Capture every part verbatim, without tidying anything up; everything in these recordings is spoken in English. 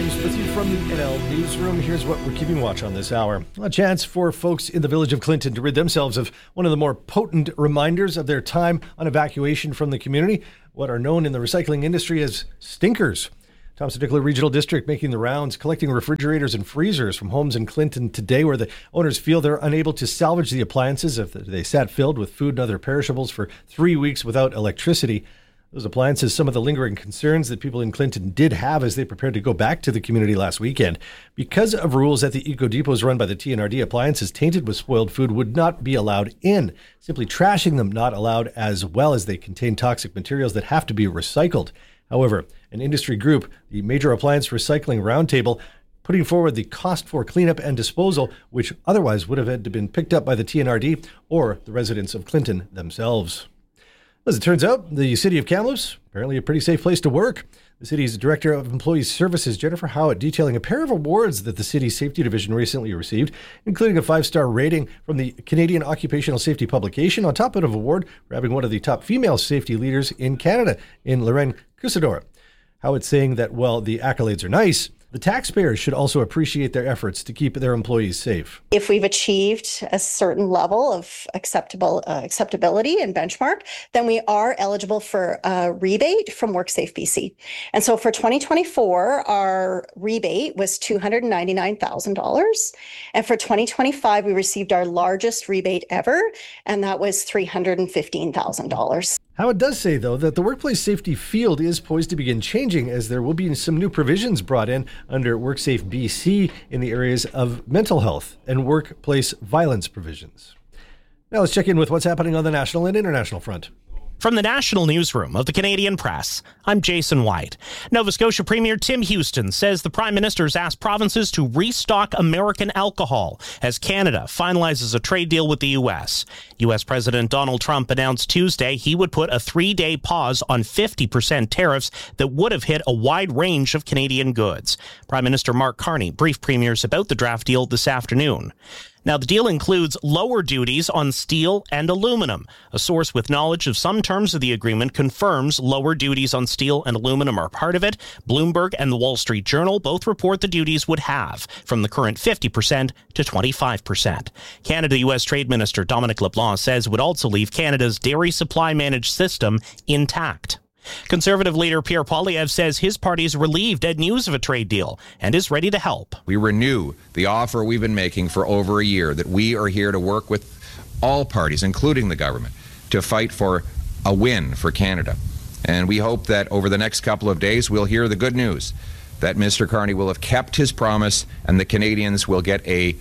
James with you from the N L Newsroom. Here's what we're keeping watch on this hour. A chance for folks in the village of Clinton to rid themselves of one of the more potent reminders of their time on evacuation from the community, what are known in the recycling industry as stinkers. Thompson Nicola Regional District making the rounds, collecting refrigerators and freezers from homes in Clinton today where the owners feel they're unable to salvage the appliances if they sat filled with food and other perishables for three weeks without electricity. Those appliances, some of the lingering concerns that people in Clinton did have as they prepared to go back to the community last weekend. Because of rules at the Eco Depots run by the T N R D, appliances tainted with spoiled food would not be allowed in. Simply trashing them not allowed, as well as they contain toxic materials that have to be recycled. However, an industry group, the Major Appliance Recycling Roundtable, putting forward the cost for cleanup and disposal, which otherwise would have had to been picked up by the T N R D or the residents of Clinton themselves. As it turns out, the city of Kamloops, apparently a pretty safe place to work. The city's Director of Employee Services, Jennifer Howitt, detailing a pair of awards that the city's safety division recently received, including a five-star rating from the Canadian Occupational Safety Publication, on top of an award for having one of the top female safety leaders in Canada, in Lorraine Cusador. Howitt saying that, while the accolades are nice, the taxpayers should also appreciate their efforts to keep their employees safe. If we've achieved a certain level of acceptable uh, acceptability and benchmark, then we are eligible for a rebate from WorkSafe B C. And so for twenty twenty-four, our rebate was two hundred ninety-nine thousand dollars. And for twenty twenty-five, we received our largest rebate ever, and that was three hundred fifteen thousand dollars. Howitt does say, though, that the workplace safety field is poised to begin changing as there will be some new provisions brought in under WorkSafe B C in the areas of mental health and workplace violence provisions. Now let's check in with what's happening on the national and international front. From the National Newsroom of the Canadian Press, I'm Jason White. Nova Scotia Premier Tim Houston says the Prime Minister's asked provinces to restock American alcohol as Canada finalizes a trade deal with the U S. U S President Donald Trump announced Tuesday he would put a three-day pause on fifty percent tariffs that would have hit a wide range of Canadian goods. Prime Minister Mark Carney briefed premiers about the draft deal this afternoon. Now, the deal includes lower duties on steel and aluminum. A source with knowledge of some terms of the agreement confirms lower duties on steel and aluminum are part of it. Bloomberg and the Wall Street Journal both report the duties would halve from the current fifty percent to twenty-five percent. Canada-U S Trade Minister Dominic LeBlanc says it would also leave Canada's dairy supply managed system intact. Conservative leader Pierre Poilievre says his party is relieved at news of a trade deal and is ready to help. We renew the offer we've been making for over a year that we are here to work with all parties, including the government, to fight for a win for Canada. And we hope that over the next couple of days we'll hear the good news that Mister Carney will have kept his promise and the Canadians will get a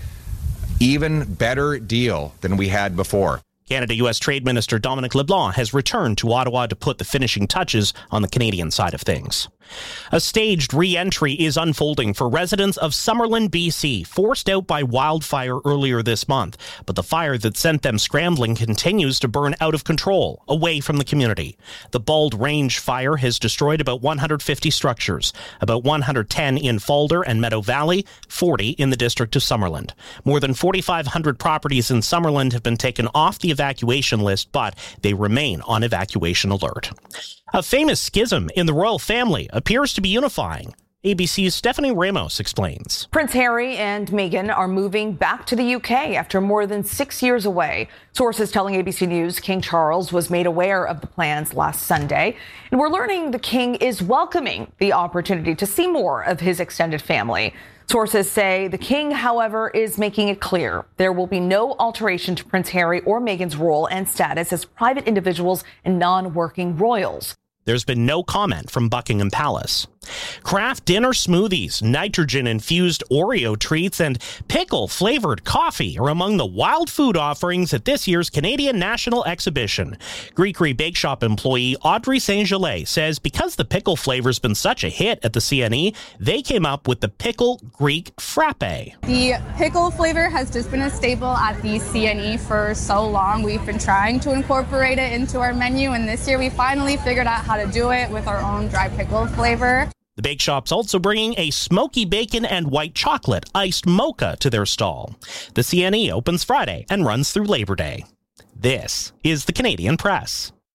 even better deal than we had before. Canada-U S Trade Minister Dominic LeBlanc has returned to Ottawa to put the finishing touches on the Canadian side of things. A staged re-entry is unfolding for residents of Summerland, B C, forced out by wildfire earlier this month. But the fire that sent them scrambling continues to burn out of control, away from the community. The Bald Range fire has destroyed about one hundred fifty structures, about one hundred ten in Falder and Meadow Valley, forty in the district of Summerland. More than forty-five hundred properties in Summerland have been taken off the evacuation list, but they remain on evacuation alert. A famous schism in the royal family appears to be unifying. A B C's Stephanie Ramos explains. Prince Harry and Meghan are moving back to the U K after more than six years away. Sources telling A B C News King Charles was made aware of the plans last Sunday. And we're learning the king is welcoming the opportunity to see more of his extended family. Sources say the king, however, is making it clear there will be no alteration to Prince Harry or Meghan's role and status as private individuals and non-working royals. There's been no comment from Buckingham Palace. Craft dinner smoothies, nitrogen-infused Oreo treats, and pickle-flavored coffee are among the wild food offerings at this year's Canadian National Exhibition. Greekery Bake Shop employee Audrey Saint-Gelais says because the pickle flavor's been such a hit at the C N E, they came up with the Pickle Greek Frappe. The pickle flavor has just been a staple at the C N E for so long. We've been trying to incorporate it into our menu, and this year we finally figured out how to do it with our own dry pickle flavor. The bake shop's also bringing a smoky bacon and white chocolate iced mocha to their stall. The C N E opens Friday and runs through Labor Day. This is the Canadian Press.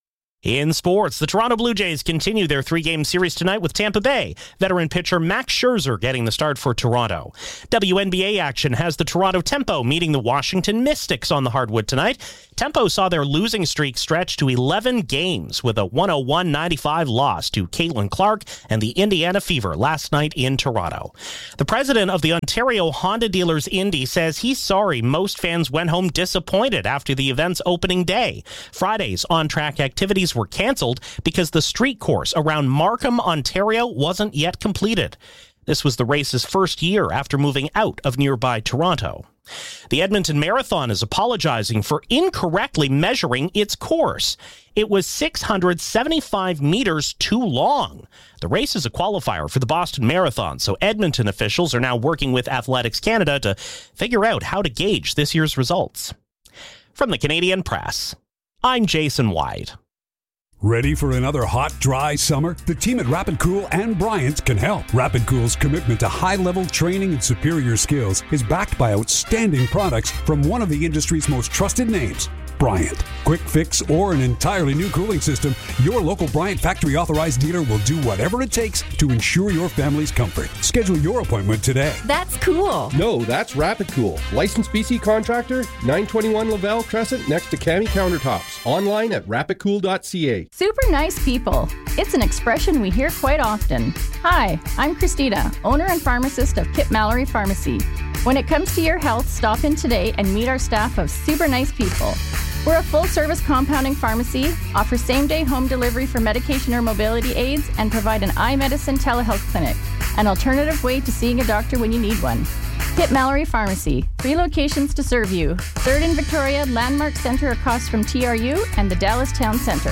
In sports, the Toronto Blue Jays continue their three-game series tonight with Tampa Bay. Veteran pitcher Max Scherzer getting the start for Toronto. W N B A action has the Toronto Tempo meeting the Washington Mystics on the hardwood tonight. Tempo saw their losing streak stretch to eleven games with a one oh one ninety-five loss to Caitlin Clark and the Indiana Fever last night in Toronto. The president of the Ontario Honda Dealers Indy says he's sorry most fans went home disappointed after the event's opening day. Friday's on-track activities were canceled because the street course around Markham, Ontario wasn't yet completed. This was the race's first year after moving out of nearby Toronto. The Edmonton Marathon is apologizing for incorrectly measuring its course. It was six hundred seventy-five meters too long. The race is a qualifier for the Boston Marathon, so Edmonton officials are now working with Athletics Canada to figure out how to gauge this year's results. From the Canadian Press, I'm Jason White. Ready for another hot, dry summer? The team at Rapid Cool and Bryant can help. Rapid Cool's commitment to high-level training and superior skills is backed by outstanding products from one of the industry's most trusted names, Bryant. Quick fix or an entirely new cooling system, your local Bryant factory authorized dealer will do whatever it takes to ensure your family's comfort. Schedule your appointment today. That's cool. No, that's Rapid Cool. Licensed B C contractor, nine twenty-one Laval Crescent next to Cami Countertops. Online at rapid cool dot c a. Super nice people. It's an expression we hear quite often. Hi, I'm Christina, owner and pharmacist of Kip Mallory Pharmacy. When it comes to your health, stop in today and meet our staff of super nice people. We're a full-service compounding pharmacy, offer same-day home delivery for medication or mobility aids, and provide an eye medicine telehealth clinic, an alternative way to seeing a doctor when you need one. Kip Mallory Pharmacy, three locations to serve you. Third in Victoria, Landmark Center across from T R U, and the Dallas Town Center.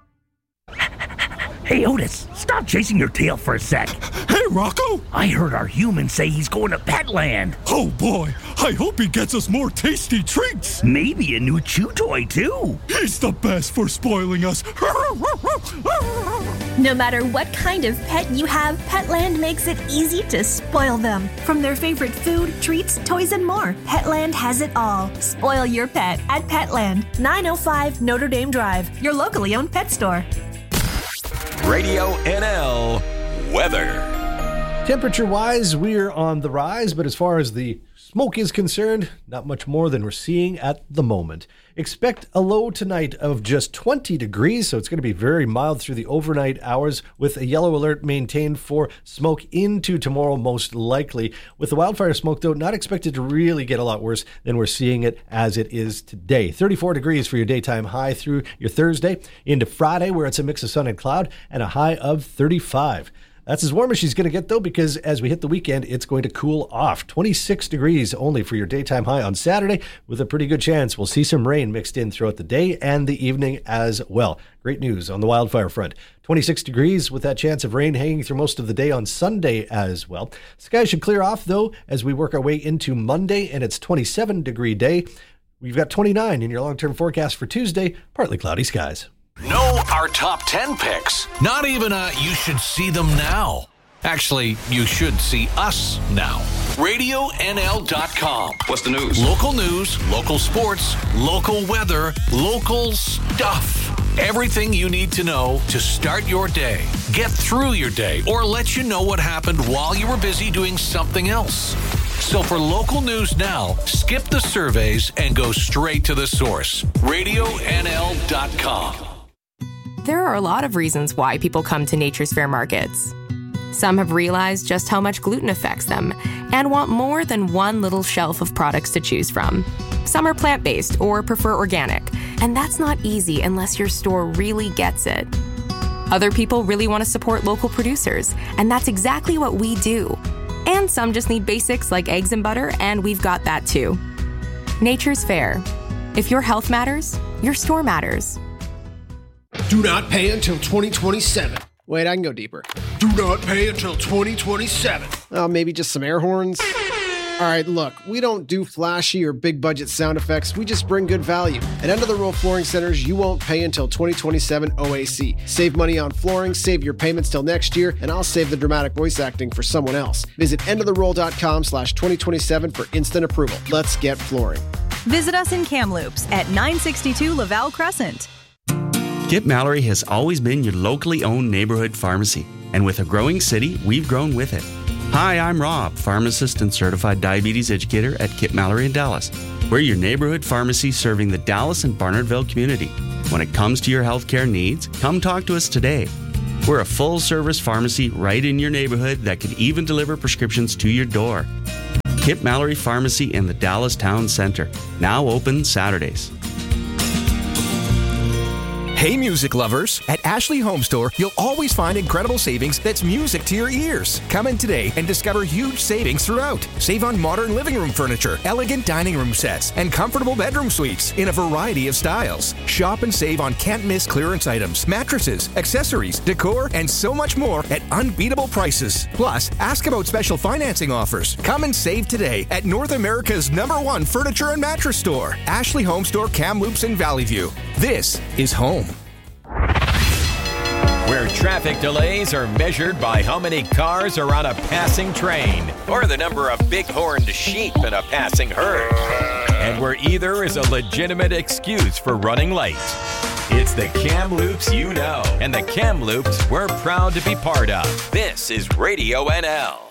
Hey, Otis, stop chasing your tail for a sec. Hey, Rocco! I heard our human say he's going to Petland. Oh, boy. I hope he gets us more tasty treats. Maybe a new chew toy, too. He's the best for spoiling us. No matter what kind of pet you have, Petland makes it easy to spoil them. From their favorite food, treats, toys, and more, Petland has it all. Spoil your pet at Petland, nine oh five Notre Dame Drive, your locally owned pet store. Radio N L weather. Temperature-wise, we're on the rise, but as far as the smoke is concerned, not much more than we're seeing at the moment. Expect a low tonight of just twenty degrees, so it's going to be very mild through the overnight hours with a yellow alert maintained for smoke into tomorrow most likely. With the wildfire smoke, though, not expected to really get a lot worse than we're seeing it as it is today. thirty-four degrees for your daytime high through your Thursday into Friday, where it's a mix of sun and cloud, and a high of thirty-five. That's as warm as she's going to get, though, because as we hit the weekend, it's going to cool off. twenty-six degrees only for your daytime high on Saturday, with a pretty good chance we'll see some rain mixed in throughout the day and the evening as well. Great news on the wildfire front. twenty-six degrees with that chance of rain hanging through most of the day on Sunday as well. Skies should clear off, though, as we work our way into Monday, and it's twenty-seven degree day. We've got twenty-nine in your long-term forecast for Tuesday, partly cloudy skies. Know our top ten picks. Not even a you should see them now. Actually, you should see us now. radio N L dot com. What's the news? Local news, local sports, local weather, local stuff. Everything you need to know to start your day, get through your day, or let you know what happened while you were busy doing something else. So for local news now, skip the surveys and go straight to the source. radio N L dot com. There are a lot of reasons why people come to Nature's Fair markets. Some have realized just how much gluten affects them and want more than one little shelf of products to choose from. Some are plant-based or prefer organic, and that's not easy unless your store really gets it. Other people really want to support local producers, and that's exactly what we do. And some just need basics like eggs and butter, and we've got that too. Nature's Fair. If your health matters, your store matters. Do not pay until twenty twenty-seven. Wait, I can go deeper. Do not pay until twenty twenty-seven. Oh, maybe just some air horns? All right, look, we don't do flashy or big budget sound effects. We just bring good value. At End of the Row Flooring Centers, you won't pay until twenty twenty-seven O A C. Save money on flooring, save your payments till next year, and I'll save the dramatic voice acting for someone else. Visit end of the roll dot com slash twenty twenty-seven for instant approval. Let's get flooring. Visit us in Kamloops at nine sixty-two Laval Crescent. Kip Mallory has always been your locally owned neighborhood pharmacy, and with a growing city, we've grown with it. Hi, I'm Rob, pharmacist and certified diabetes educator at Kip Mallory in Dallas. We're your neighborhood pharmacy serving the Dallas and Barnardville community. When it comes to your healthcare needs, come talk to us today. We're a full-service pharmacy right in your neighborhood that can even deliver prescriptions to your door. Kip Mallory Pharmacy in the Dallas Town Center, now open Saturdays. Hey music lovers! At Ashley Home Store, you'll always find incredible savings that's music to your ears. Come in today and discover huge savings throughout. Save on modern living room furniture, elegant dining room sets, and comfortable bedroom suites in a variety of styles. Shop and save on can't-miss clearance items, mattresses, accessories, decor, and so much more at unbeatable prices. Plus, ask about special financing offers. Come and save today at North America's number one furniture and mattress store, Ashley Home Store Kamloops in Valley View. This is home. Where traffic delays are measured by how many cars are on a passing train, or the number of big-horned sheep in a passing herd, and where either is a legitimate excuse for running late. It's the Kamloops you know, and the Kamloops we're proud to be part of. This is Radio N L.